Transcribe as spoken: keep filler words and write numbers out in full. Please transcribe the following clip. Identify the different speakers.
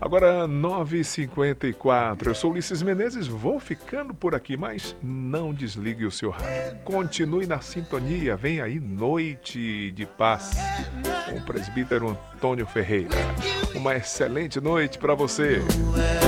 Speaker 1: Agora nove e cinquenta e quatro, eu sou Ulisses Menezes, vou ficando por aqui, mas não desligue o seu rádio. Continue na sintonia, vem aí Noite de Paz com o presbítero Antônio Ferreira. Uma excelente noite para você.